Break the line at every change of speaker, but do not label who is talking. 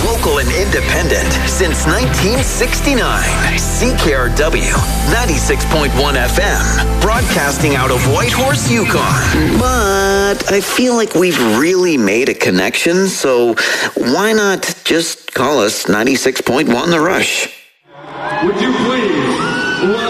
Local and independent since 1969. CKRW 96.1 FM. Broadcasting out of Whitehorse, Yukon. But I feel like we've really made a connection, so why not just call us 96.1 The Rush?
Would you please